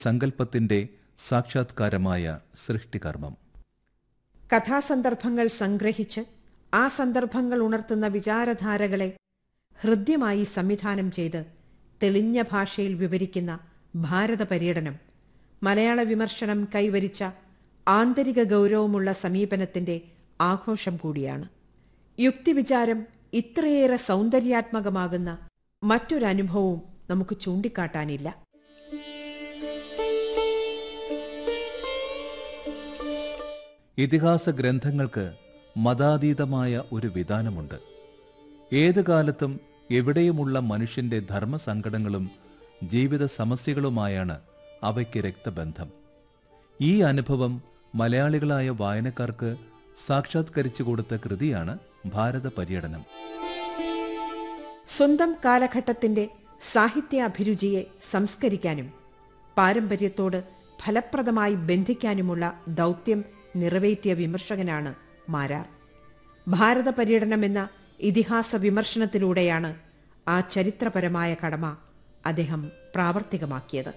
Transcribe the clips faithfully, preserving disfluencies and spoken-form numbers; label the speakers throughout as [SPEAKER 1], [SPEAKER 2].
[SPEAKER 1] സങ്കല്പത്തിന്റെ സാക്ഷാത്കാരമായ സൃഷ്ടികർമ്മം.
[SPEAKER 2] കഥാസന്ദർഭങ്ങൾ സംഗ്രഹിച്ച് ആ സന്ദർഭങ്ങൾ ഉണർത്തുന്ന വിചാരധാരകളെ ഹൃദ്യമായി സംവിധാനം ചെയ്ത് തെളിഞ്ഞ ഭാഷയിൽ വിവരിക്കുന്ന ഭാരത പര്യടനം മലയാള വിമർശനം കൈവരിച്ച ആന്തരിക ഗൗരവമുള്ള സമീപനത്തിന്റെ ആഘോഷം കൂടിയാണ്. യുക്തിവിചാരം ഇത്രയേറെ സൗന്ദര്യാത്മകമാകുന്ന മറ്റൊരനുഭവവും നമുക്ക് ചൂണ്ടിക്കാട്ടാനില്ല.
[SPEAKER 1] ഇതിഹാസ ഗ്രന്ഥങ്ങൾക്ക് മതാതീതമായ ഒരു വിധാനമുണ്ട്. ഏതു കാലത്തും എവിടെയുമുള്ള മനുഷ്യന്റെ ധർമ്മസങ്കടങ്ങളും ജീവിത സമസ്യകളുമായാണ് അവയ്ക്ക് രക്തബന്ധം. ഈ അനുഭവം മലയാളികളായ വായനക്കാർക്ക് സാക്ഷാത്കരിച്ചു കൊടുത്ത കൃതിയാണ് ഭാരത പര്യടനം.
[SPEAKER 2] സ്വന്തം കാലഘട്ടത്തിന്റെ സാഹിത്യാഭിരുചിയെ സംസ്കരിക്കാനും പാരമ്പര്യത്തോട് ഫലപ്രദമായി ബന്ധിക്കാനുമുള്ള ദൗത്യം നിറവേറ്റിയ വിമർശകനാണ് മാരാർ. ഭാരത പര്യടനം എന്ന ഇതിഹാസ വിമർശനത്തിലൂടെയാണ് ആ ചരിത്രപരമായ കടമ അദ്ദേഹം പ്രാവർത്തികമാക്കിയത്.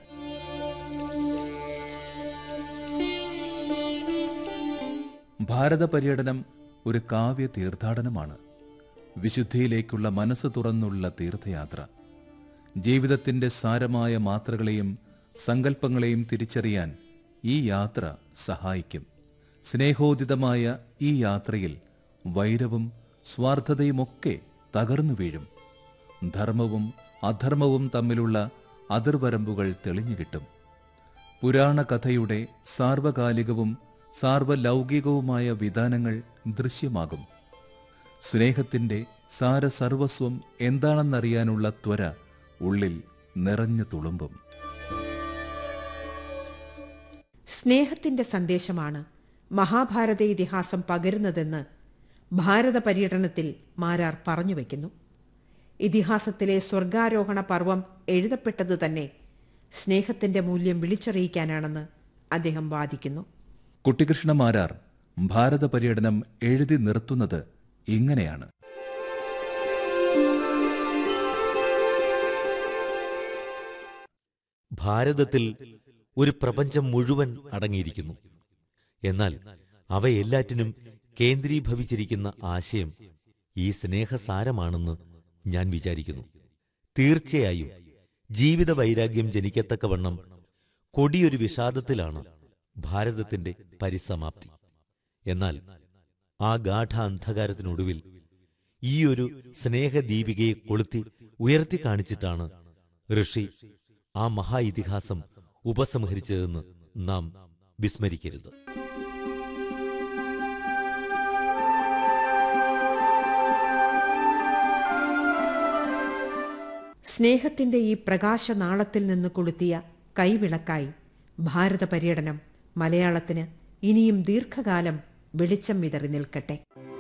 [SPEAKER 1] ഭാരത പര്യടനം ഒരു കാവ്യ തീർത്ഥാടനമാണ്. വിശുദ്ധിയിലേക്കുള്ള മനസ്സ് തുറന്നുള്ള തീർത്ഥയാത്ര. ജീവിതത്തിന്റെ സാരമായ മാത്രകളെയും സങ്കല്പങ്ങളെയും തിരിച്ചറിയാൻ ഈ യാത്ര സഹായിക്കും. സ്നേഹോദിതമായ ഈ യാത്രയിൽ വൈരവും സ്വാർത്ഥതയുമൊക്കെ തകർന്നു വീഴും. ധർമ്മവും അധർമ്മവും തമ്മിലുള്ള അതിർവരമ്പുകൾ തെളിഞ്ഞുകിട്ടും. പുരാണ കഥയുടെ സാർവകാലികവും സാർവലൗകികവുമായ വിധാനങ്ങൾ ദൃശ്യമാകും. സ്നേഹത്തിന്റെ സാരസർവസ്വം എന്താണെന്നറിയാനുള്ള ത്വര ഉള്ളിൽ നിറഞ്ഞു തുളുമ്പും.
[SPEAKER 2] സ്നേഹത്തിന്റെ സന്ദേശമാണ് മഹാഭാരത ഇതിഹാസം പകരുന്നതെന്ന് ഭാരത പര്യടനത്തിൽ മാരാർ പറഞ്ഞുവെക്കുന്നു. ഇതിഹാസത്തിലെ സ്വർഗാരോഹണ പർവം എഴുതപ്പെട്ടത് തന്നെ സ്നേഹത്തിന്റെ മൂല്യം വിളിച്ചറിയിക്കാനാണെന്ന് അദ്ദേഹം വാദിക്കുന്നു.
[SPEAKER 1] കുട്ടിക്കൃഷ്ണ മാരാർ ഭാരത പര്യടനം എഴുതി നിർത്തുന്നത് ഇങ്ങനെയാണ്:
[SPEAKER 3] ഭാരതത്തിൽ ഒരു പ്രപഞ്ചം മുഴുവൻ അടങ്ങിയിരിക്കുന്നു. എന്നാൽ അവയെല്ലാറ്റിനും കേന്ദ്രീഭവിച്ചിരിക്കുന്ന ആശയം ഈ സ്നേഹസാരമാണെന്ന് ഞാൻ വിചാരിക്കുന്നു. തീർച്ചയായും ജീവിത വൈരാഗ്യം ജനിക്കത്തക്കവണ്ണം കൊടിയൊരു വിഷാദത്തിലാണ് ഭാരതത്തിന്റെ പരിസമാപ്തി. എന്നാൽ ആ ഗാഠ അന്ധകാരത്തിനൊടുവിൽ ഈയൊരു സ്നേഹദീപികയെ കൊളുത്തി ഉയർത്തി കാണിച്ചിട്ടാണ് ഋഷി ആ മഹാ ഇതിഹാസം ഉപസംഹരിച്ചതെന്ന് നാം വിസ്മരിക്കരുത്.
[SPEAKER 2] സ്നേഹത്തിന്റെ ഈ പ്രകാശനാളത്തിൽ നിന്ന് കൊളുത്തിയ കൈവിളക്കായി ഭാരത പര്യടനം മലയാളത്തിന് ഇനിയും ദീർഘകാലം വെളിച്ചം വിതറി നിൽക്കട്ടെ.